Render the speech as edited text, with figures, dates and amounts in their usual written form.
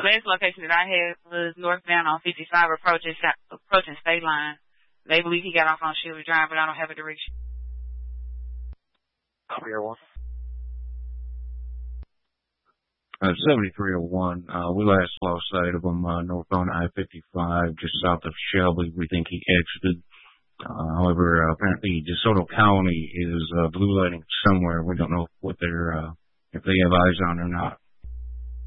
last location that I had was northbound on 55 approaching state line. They believe he got off on Shields Drive, but I don't have a direction. Clear one. 7301, we last lost sight of him north on I-55, just south of Shelby. We think he exited. However, apparently DeSoto Colony is blue lighting somewhere. We don't know what they're if they have eyes on or not.